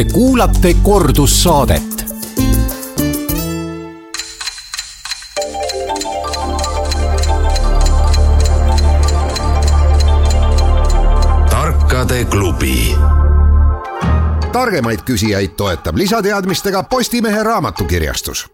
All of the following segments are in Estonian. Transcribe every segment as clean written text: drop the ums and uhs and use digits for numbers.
Te kuulate kordussaadet. Tarkade klubi. Targemaid küsijaid toetab lisateadmistega Postimehe raamatukirjastus.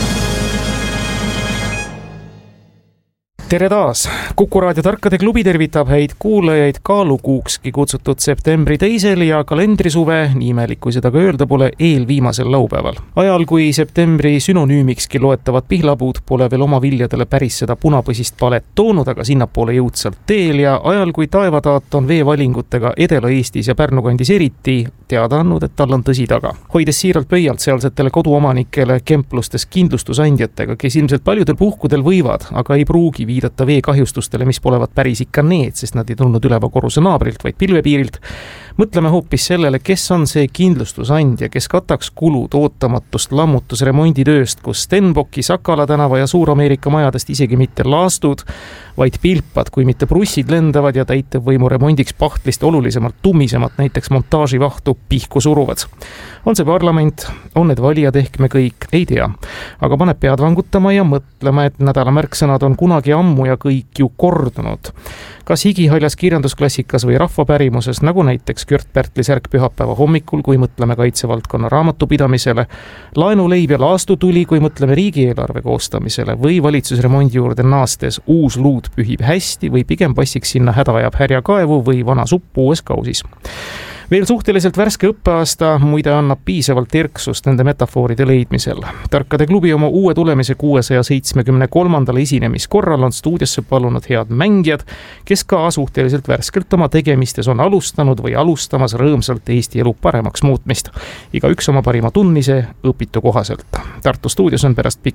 Tere taas! Kuku Raadio Tarkade klubi tervitab häid kuulajaid kaalukuukski kutsutud septembri 2. ja kalendrisuve, nii imelik kui seda ka öelda pole, eelviimasel laupäeval. Ajal, kui septembri sünonüümikski loetavad pihlapuud pole veel oma viljadele päris seda punapõsist palet toonud, aga sinnapoole jõudsalt teel ja ajal, kui taevataat on veevalingutega Edela-Eestis ja Pärnu kandis eriti teada andnud, et tal on tõsi taga. Hoides siiralt pöialt sealsetele koduomanikele kemplustes kindlustusandjatega, kes ilmselt paljudel puhkudel võivad, aga ei pruugi viidata veekahjustustele, mis polevat päris ikka need, sest nad ei tulnud üleva korruse naabrilt, vaid pilvepiirilt. Mõtleme hoopis sellele, kes on see kindlustusandja, kes kataks kulud ootamatust lammutusremonditööst, kus Stenbocki, Sakala tänava ja Suur-Ameerika majadest isegi mitte laastud, vaid pilpad, kui mitte brussid lendavad ja täitevvõimu remondiks pahtlist olulisemalt tummisemat, näiteks montaaživahtu pihku suruvad. On see parlament, on need valijad ehk me kõik, ei tea. Aga paneb pead vangutama ja mõtlema, et nädala märksõnad on kunagi ammu ja kõik ju kordunud. Kas higihaljas kirjandusklassikas või rahvapärimuses, nagu näiteks Kört Pärtli särk pühapäeva hommikul, kui mõtleme kaitsevaldkonna raamatupidamisele, laenuleib ja laastutuli, kui mõtleme riigieelarve koostamisele või valitsusremondi juurde naastes uus luud pühib hästi või pigem passiks sinna häda ajab härja kaevu või vana supp uues kausis. Veel suhteliselt värske õppeaasta muide annab piisavalt erksust nende metafooride leidmisel. Tarkade klubi oma uue tulemise 673. esinemiskorral on stuudiosse palunud head mängijad, kes ka suhteliselt värskelt oma tegemistes on alustanud või alustamas rõõmsalt Eesti elu paremaks muutmist. Igaüks oma parima tundmise õpitu kohaselt. Tartu stuudios on pärast